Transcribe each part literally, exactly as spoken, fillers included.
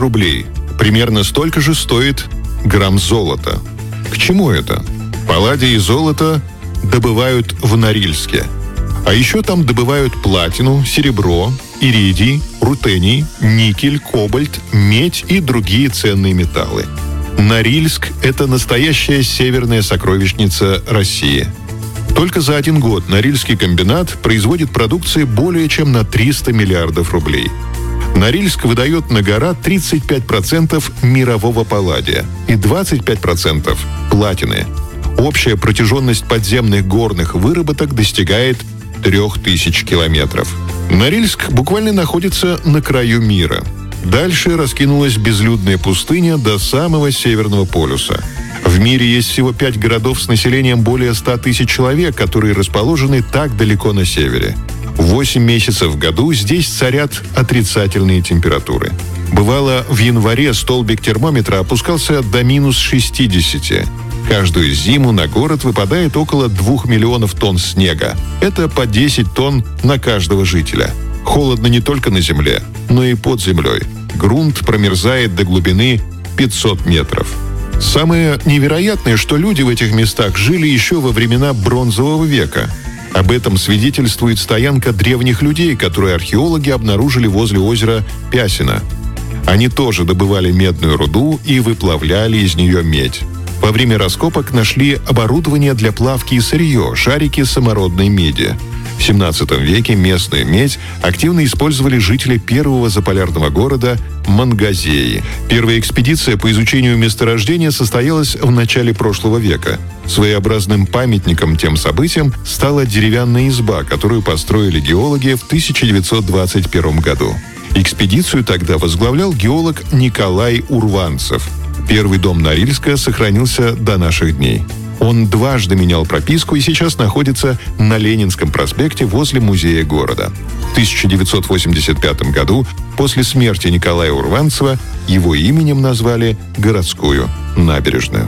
рублей. Примерно столько же стоит грамм золота. К чему это? Палладий и золото добывают в Норильске. А еще там добывают платину, серебро, иридий, рутений, никель, кобальт, медь и другие ценные металлы. Норильск – это настоящая северная сокровищница России. Только за один год Норильский комбинат производит продукции более чем на триста миллиардов рублей. Норильск выдает на гора тридцать пять процентов мирового палладия и двадцать пять процентов платины. Общая протяженность подземных горных выработок достигает трех тысяч километров. Норильск буквально находится на краю мира. Дальше раскинулась безлюдная пустыня до самого Северного полюса. В мире есть всего пять городов с населением более ста тысяч человек, которые расположены так далеко на севере. Восемь месяцев в году здесь царят отрицательные температуры. Бывало, в январе столбик термометра опускался до минус шестидесяти. Каждую зиму на город выпадает около двух миллионов тонн снега. Это по десять тонн на каждого жителя. Холодно не только на земле, но и под землей. Грунт промерзает до глубины пятьсот метров. Самое невероятное, что люди в этих местах жили еще во времена Бронзового века. Об этом свидетельствует стоянка древних людей, которую археологи обнаружили возле озера Пясино. Они тоже добывали медную руду и выплавляли из нее медь. Во время раскопок нашли оборудование для плавки и сырье, шарики самородной меди. В семнадцатом веке местную медь активно использовали жители первого заполярного города Мангазеи. Первая экспедиция по изучению месторождения состоялась в начале прошлого века. Своеобразным памятником тем событиям стала деревянная изба, которую построили геологи в тысяча девятьсот двадцать первом году. Экспедицию тогда возглавлял геолог Николай Урванцев. Первый дом Норильска сохранился до наших дней. Он дважды менял прописку и сейчас находится на Ленинском проспекте возле музея города. В тысяча девятьсот восемьдесят пятом году, после смерти Николая Урванцева, его именем назвали городскую набережную.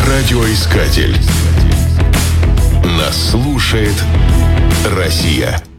Радиоискатель. Нас слушает Россия.